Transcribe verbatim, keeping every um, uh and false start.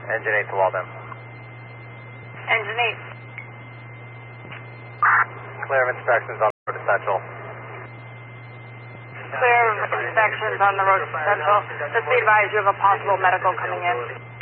Engine eight to Walden. Engine eight. Clear of inspections on the road to Central. Clear of inspections on the road to Central. Just be advised you have a possible medical coming in.